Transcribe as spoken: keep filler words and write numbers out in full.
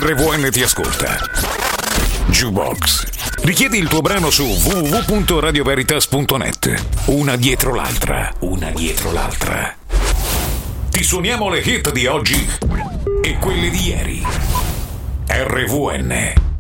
R V N ti ascolta. Jukebox. Richiedi il tuo brano su w w w punto radio veritas punto net. Una dietro l'altra, una dietro l'altra. Ti suoniamo le hit di oggi e quelle di ieri. R V N.